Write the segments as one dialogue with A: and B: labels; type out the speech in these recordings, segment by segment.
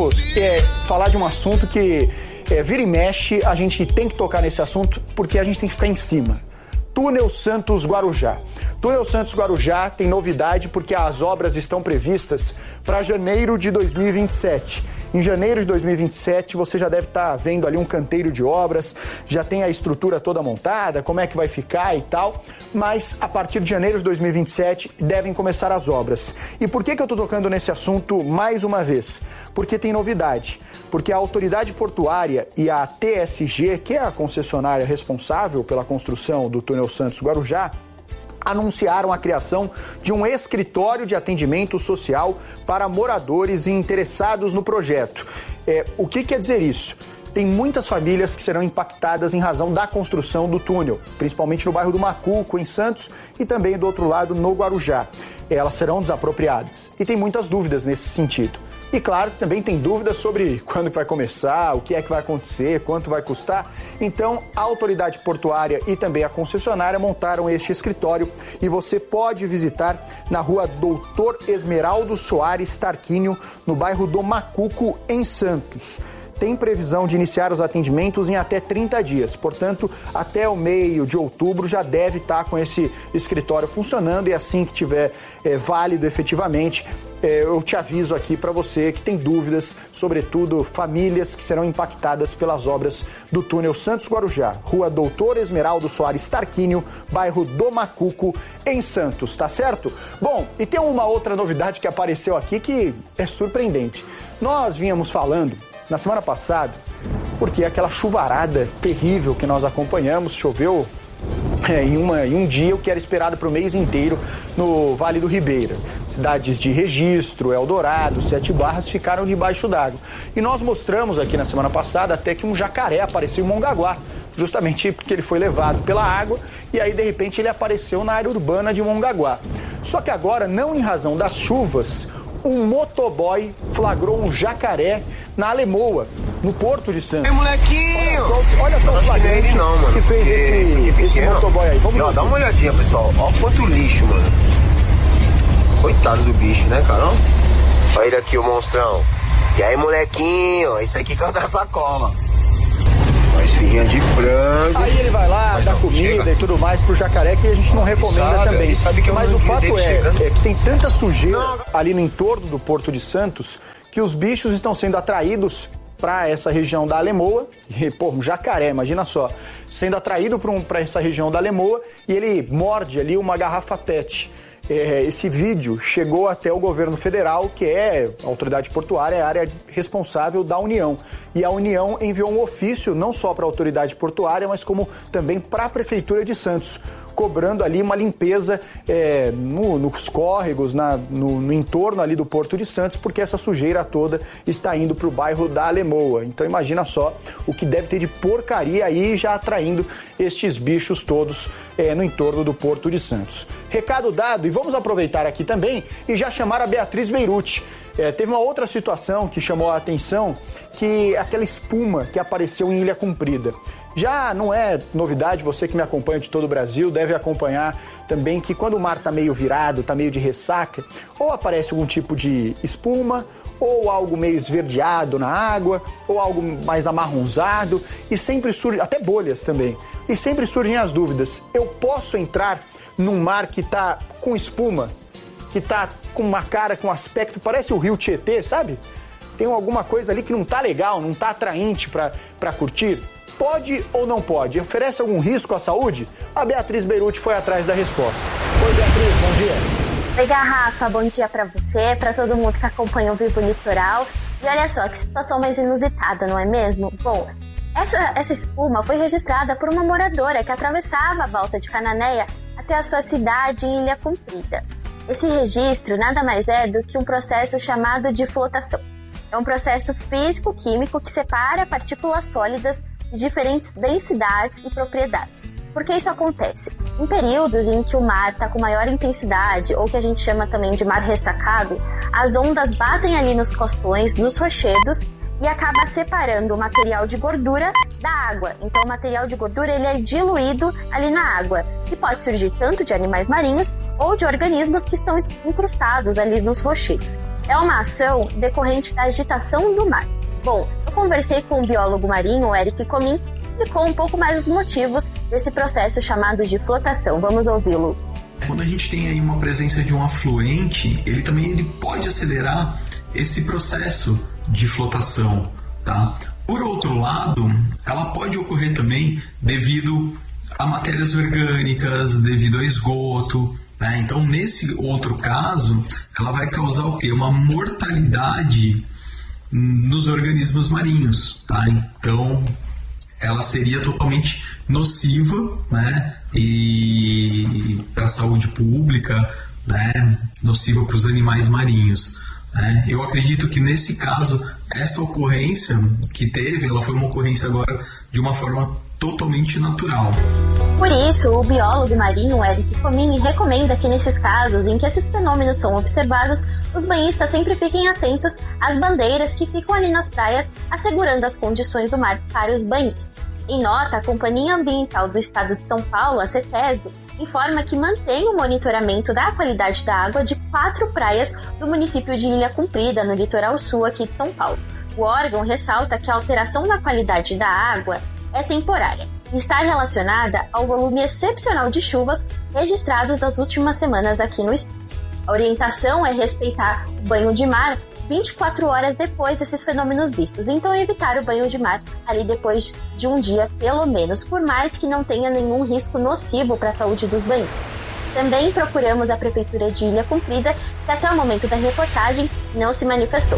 A: vamos falar de um assunto que vira e mexe, a gente tem que tocar nesse assunto porque a gente tem que ficar em cima. Túnel Santos Guarujá. Túnel Santos Guarujá tem novidade porque as obras estão previstas para janeiro de 2027. Em janeiro de 2027 você já deve estar vendo ali um canteiro de obras, já tem a estrutura toda montada, como é que vai ficar e tal, mas a partir de janeiro de 2027 devem começar as obras. E por que eu estou tocando nesse assunto mais uma vez? Porque tem novidade, porque a Autoridade Portuária e a TSG, que é a concessionária responsável pela construção do Túnel Santos Guarujá, anunciaram a criação de um escritório de atendimento social para moradores e interessados no projeto. O que quer dizer isso? Tem muitas famílias que serão impactadas em razão da construção do túnel, principalmente no bairro do Macuco, em Santos, e também do outro lado, no Guarujá. Elas serão desapropriadas. E tem muitas dúvidas nesse sentido. E claro, também tem dúvidas sobre quando vai começar, o que é que vai acontecer, quanto vai custar. Então, a Autoridade Portuária e também a concessionária montaram este escritório e você pode visitar na rua Doutor Esmeraldo Soares Tarquínio, no bairro do Macuco, em Santos. Tem previsão de iniciar os atendimentos em até 30 dias. Portanto, até o meio de outubro já deve estar com esse escritório funcionando e assim que tiver válido efetivamente, eu te aviso aqui para você que tem dúvidas, sobretudo famílias que serão impactadas pelas obras do Túnel Santos Guarujá, rua Doutor Esmeraldo Soares Tarquínio, bairro do Macuco, em Santos, tá certo? Bom, e tem uma outra novidade que apareceu aqui que é surpreendente. Nós vínhamos falando na semana passada, porque aquela chuvarada terrível que nós acompanhamos, choveu em um dia o que era esperado para o mês inteiro no Vale do Ribeira. Cidades de Registro, Eldorado, Sete Barras ficaram debaixo d'água. E nós mostramos aqui na semana passada até que um jacaré apareceu em Mongaguá, justamente porque ele foi levado pela água e aí de repente ele apareceu na área urbana de Mongaguá. Só que agora, não em razão das chuvas, um motoboy flagrou um jacaré na Alemoa, no Porto de Santos.
B: Molequinho!
A: Olha só o flagrante que fez esse motoboy aí. Vamos
B: dá uma olhadinha, pessoal. Olha quanto lixo, mano. Coitado do bicho, né, cara? Olha ele aqui, o monstrão. E aí, molequinho? Isso aqui que é o da sacola. Faz filhinha de frango.
A: Aí ele vai lá, dá comida e tudo mais pro jacaré, que a gente não recomenda também. Mas o fato é que tem tanta sujeira ali no entorno do Porto de Santos que os bichos estão sendo atraídos para essa região da Alemoa. E, um jacaré, imagina só, sendo atraído para essa região da Alemoa e ele morde ali uma garrafa PET. Esse vídeo chegou até o governo federal, que é a autoridade portuária, é a área responsável da União. E a União enviou um ofício não só para a autoridade portuária, mas como também para a Prefeitura de Santos, cobrando ali uma limpeza nos córregos, no entorno ali do Porto de Santos, porque essa sujeira toda está indo para o bairro da Alemoa. Então imagina só o que deve ter de porcaria aí já atraindo estes bichos todos no entorno do Porto de Santos. Recado dado, e vamos aproveitar aqui também e já chamar a Beatriz Beirute. Teve uma outra situação que chamou a atenção, que aquela espuma que apareceu em Ilha Comprida. Já não é novidade, você que me acompanha de todo o Brasil deve acompanhar também que quando o mar está meio virado, está meio de ressaca, ou aparece algum tipo de espuma, ou algo meio esverdeado na água, ou algo mais amarronzado, e sempre surge, até bolhas também, e sempre surgem as dúvidas. Eu posso entrar num mar que está com espuma, que está com uma cara, com um aspecto, parece o rio Tietê, sabe? Tem alguma coisa ali que não está legal, não está atraente para curtir? Pode ou não pode? Oferece algum risco à saúde? A Beatriz Beirute foi atrás da resposta. Oi, Beatriz, bom dia.
C: Oi, Garrafa, bom dia pra você, pra todo mundo que acompanha o Vivo Litoral. E olha só, que situação mais inusitada, não é mesmo? Bom, essa espuma foi registrada por uma moradora que atravessava a balsa de Cananéia até a sua cidade em Ilha Comprida. Esse registro nada mais é do que um processo chamado de flotação. É um processo físico-químico que separa partículas sólidas de diferentes densidades e propriedades. Por que isso acontece? Em períodos em que o mar está com maior intensidade, ou que a gente chama também de mar ressacado, as ondas batem ali nos costões, nos rochedos, e acaba separando o material de gordura da água. Então o material de gordura ele é diluído ali na água, que pode surgir tanto de animais marinhos ou de organismos que estão incrustados ali nos rochedos. É uma ação decorrente da agitação do mar. Bom, eu conversei com o biólogo marinho, Eric Comim, que explicou um pouco mais os motivos desse processo chamado de flotação. Vamos ouvi-lo.
D: Quando a gente tem aí uma presença de um afluente, ele também pode acelerar esse processo de flotação, tá? Por outro lado, ela pode ocorrer também devido a matérias orgânicas, devido a esgoto, né? Então, nesse outro caso, ela vai causar o quê? Uma mortalidade nos organismos marinhos, tá? Então, ela seria totalmente nociva, né? E para a saúde pública, né? Nociva para os animais marinhos. Eu acredito que nesse caso, essa ocorrência que teve, ela foi uma ocorrência agora de uma forma totalmente natural.
C: Por isso, o biólogo marinho Eric Comim recomenda que nesses casos em que esses fenômenos são observados, os banhistas sempre fiquem atentos às bandeiras que ficam ali nas praias, assegurando as condições do mar para os banhistas. Em nota, a Companhia Ambiental do Estado de São Paulo, a CETESB, informa que mantém o monitoramento da qualidade da água de 4 praias do município de Ilha Comprida, no litoral sul aqui de São Paulo. O órgão ressalta que a alteração na qualidade da água é temporária e está relacionada ao volume excepcional de chuvas registrados nas últimas semanas aqui no estado. A orientação é respeitar o banho de mar 24 horas depois desses fenômenos vistos, então evitar o banho de mar ali depois de um dia pelo menos, por mais que não tenha nenhum risco nocivo para a saúde dos banhistas. Também procuramos a Prefeitura de Ilha Comprida, que até o momento da reportagem não se manifestou.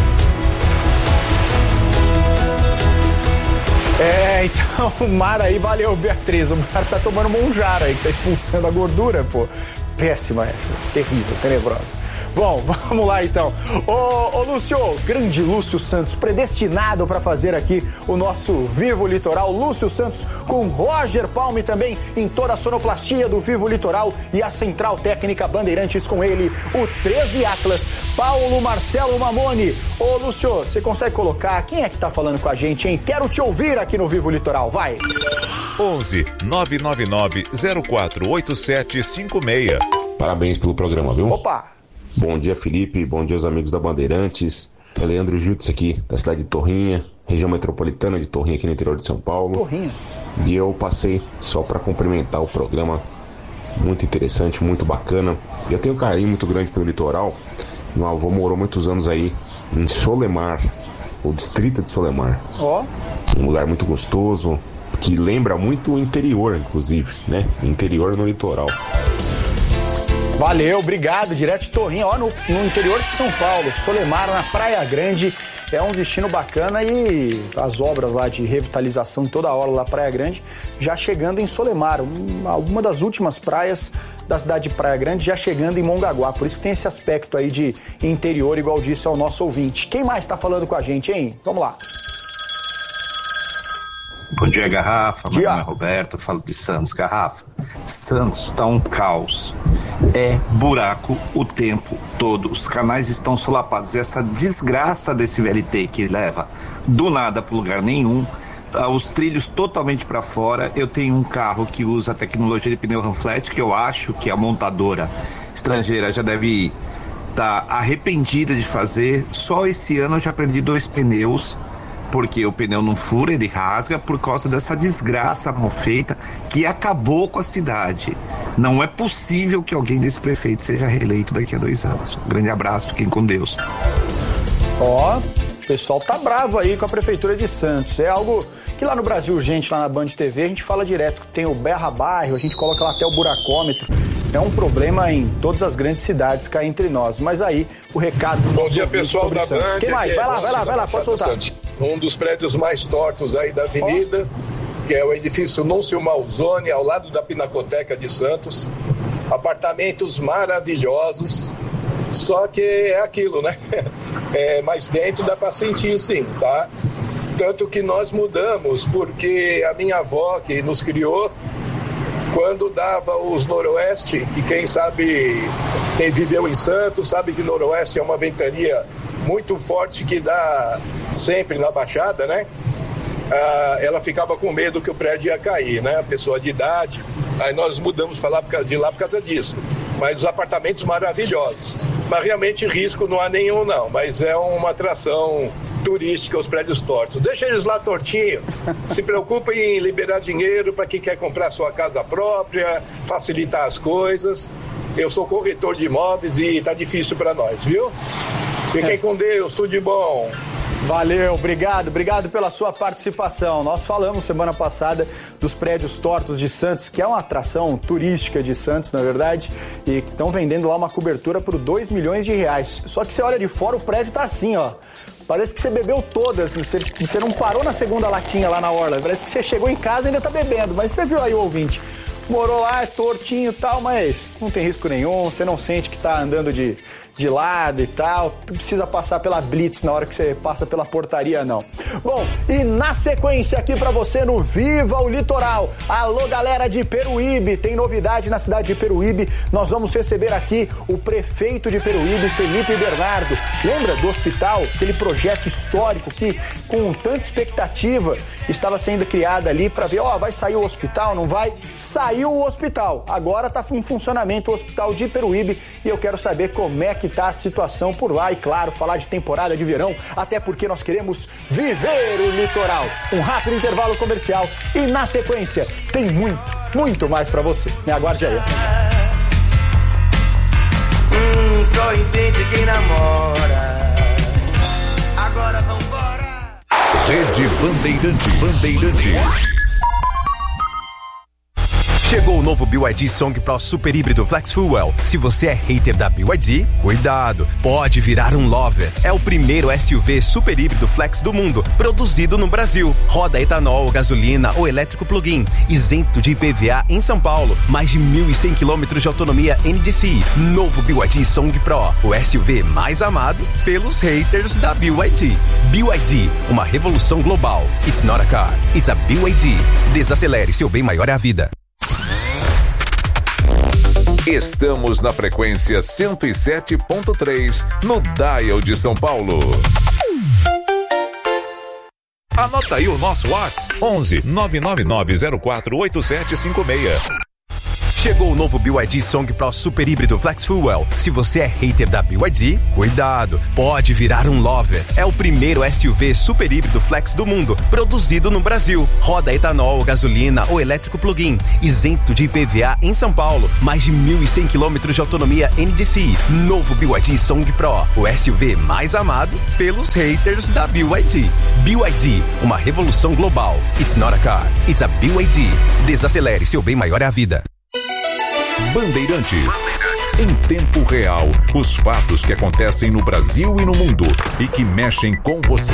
A: Então o mar aí, valeu, Beatriz, o mar tá tomando monjara aí, que tá expulsando a gordura, pô. Péssima essa, terrível, tenebrosa. Bom, vamos lá então. Ô Lúcio, grande Lúcio Santos, predestinado para fazer aqui o nosso Vivo Litoral. Lúcio Santos com Roger Palme também em toda a sonoplastia do Vivo Litoral e a Central Técnica Bandeirantes com ele, o 13 Atlas, Paulo Marcelo Mamone. Ô Lúcio, você consegue colocar quem é que tá falando com a gente, hein? Quero te ouvir aqui no Vivo Litoral, vai.
E: 11 999 048756.
F: Parabéns pelo programa, viu?
A: Opa!
F: Bom dia, Felipe. Bom dia aos amigos da Bandeirantes. É Leandro Jutz aqui, da cidade de Torrinha, região metropolitana de Torrinha, aqui no interior de São Paulo.
A: Torrinha.
F: E eu passei só para cumprimentar o programa. Muito interessante, muito bacana. Eu tenho um carinho muito grande pelo litoral. Meu avô morou muitos anos aí em Solemar, o distrito de Solemar.
A: Ó.
F: Um lugar muito gostoso, que lembra muito o interior, inclusive, né? Interior no litoral.
A: Valeu, obrigado, direto de Torrinha, ó, no interior de São Paulo, Solemar, na Praia Grande, é um destino bacana e as obras lá de revitalização toda hora lá Praia Grande, já chegando em Solemar, uma das últimas praias da cidade de Praia Grande, já chegando em Mongaguá, por isso que tem esse aspecto aí de interior, igual disse ao nosso ouvinte. Quem mais tá falando com a gente, hein? Vamos lá.
G: Bom dia, Garrafa. Meu nome é Roberto, falo de Santos. Garrafa, Santos está um caos. É buraco o tempo todo. Os canais estão solapados. Essa desgraça desse VLT que leva do nada para lugar nenhum. Os trilhos totalmente para fora. Eu tenho um carro que usa a tecnologia de pneu Ranflet, que eu acho que a montadora estrangeira já deve estar arrependida de fazer. Só esse ano eu já perdi 2 pneus, porque o pneu não fura, ele rasga por causa dessa desgraça mal feita que acabou com a cidade. Não é possível que alguém desse prefeito seja reeleito daqui a 2 anos. Um grande abraço, fiquem com Deus.
A: Ó, o pessoal tá bravo aí com a Prefeitura de Santos. É algo que lá no Brasil, gente, lá na Band TV, a gente fala direto. Tem o Berra Bairro, a gente coloca lá até o buracômetro. É um problema em todas as grandes cidades cá entre nós. Mas aí, o recado do
H: Bom dia, pessoal da Band.
A: Quem mais? Vai lá, pode soltar.
H: Um dos prédios mais tortos aí da avenida, que é o edifício Núncio Malzone, ao lado da Pinacoteca de Santos. Apartamentos maravilhosos, só que é aquilo, né? Mas dentro dá para sentir sim, tá? Tanto que nós mudamos, porque a minha avó, que nos criou, quando dava os noroeste, que quem sabe, quem viveu em Santos, sabe que noroeste é uma ventania muito forte que dá sempre na Baixada, né? Ela ficava com medo que o prédio ia cair, né? A pessoa de idade. Aí nós mudamos para lá de lá por causa disso. mas os apartamentos maravilhosos. Mas realmente risco não há nenhum não, mas é uma atração turística os prédios tortos. Deixa eles lá tortinho, se preocupem em liberar dinheiro para quem quer comprar sua casa própria, facilitar as coisas. Eu sou corretor de imóveis e tá difícil para nós, viu? Fiquem com Deus, tudo de bom.
A: Valeu, obrigado pela sua participação. Nós falamos semana passada dos prédios tortos de Santos, que é uma atração turística de Santos, na verdade, e que estão vendendo lá uma cobertura por R$2 milhões. Só que você olha de fora, o prédio tá assim, ó. Parece que você bebeu todas, você não parou na segunda latinha lá na orla. Parece que você chegou em casa e ainda tá bebendo, mas você viu aí o ouvinte. Morou lá, é tortinho e tal, mas não tem risco nenhum, você não sente que tá andando de lado e tal, não precisa passar pela blitz na hora que você passa pela portaria, não. Bom, e na sequência aqui pra você no Viva o Litoral. Alô, galera de Peruíbe, tem novidade na cidade de Peruíbe. Nós vamos receber aqui o prefeito de Peruíbe, Felipe Bernardo. Lembra do hospital, aquele projeto histórico que, com tanta expectativa, estava sendo criado ali pra ver, vai sair o hospital, não vai? Saiu o hospital, agora tá em funcionamento o hospital de Peruíbe e eu quero saber como é que tá a situação por lá e, claro, falar de temporada de verão, até porque nós queremos viver o litoral. Um rápido intervalo comercial e, na sequência, tem muito mais pra você. Me aguarde aí.
I: Só entende quem namora. Agora vambora.
E: Rede Bandeirantes.
J: Chegou o novo BYD Song Pro Super Híbrido Flex Fuel. Se você é hater da BYD, cuidado, pode virar um lover. É o primeiro SUV super híbrido flex do mundo, produzido no Brasil. Roda etanol, gasolina ou elétrico plug-in, isento de IPVA em São Paulo. Mais de 1.100 km de autonomia NDCi. Novo BYD Song Pro, o SUV mais amado pelos haters da BYD. BYD, uma revolução global. It's not a car, it's a BYD. Desacelere, seu bem maior é a vida.
E: Estamos na frequência 107.3 no Dial de São Paulo. Anota aí o nosso WhatsApp: 11 999048756.
J: Chegou o novo BYD Song Pro Super Híbrido Flex Fuel. Se você é hater da BYD, cuidado, pode virar um lover. É o primeiro SUV super híbrido flex do mundo, produzido no Brasil. Roda etanol, gasolina ou elétrico plug-in, isento de IPVA em São Paulo. Mais de 1.100 km de autonomia NDCi. Novo BYD Song Pro, o SUV mais amado pelos haters da BYD. BYD, uma revolução global. It's not a car, it's a BYD. Desacelere, seu bem maior é a vida.
E: Bandeirantes. Em tempo real, os fatos que acontecem no Brasil e no mundo e que mexem com você.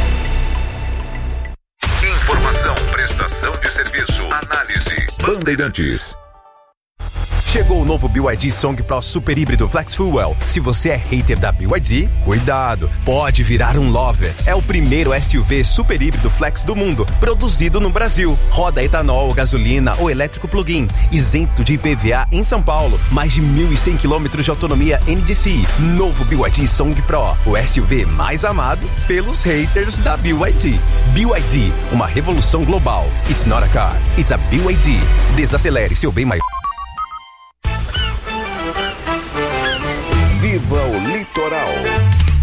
E: Informação, prestação de serviço, análise. Bandeirantes.
J: Chegou o novo BYD Song Pro Super Híbrido Flex Fuel. Se você é hater da BYD, cuidado, pode virar um lover. É o primeiro SUV super híbrido flex do mundo, produzido no Brasil. Roda etanol, gasolina ou elétrico plug-in, isento de IPVA em São Paulo. Mais de 1.100 km de autonomia NDCi. Novo BYD Song Pro, o SUV mais amado pelos haters da BYD. BYD, uma revolução global. It's not a car, it's a BYD. Desacelere, seu bem maior.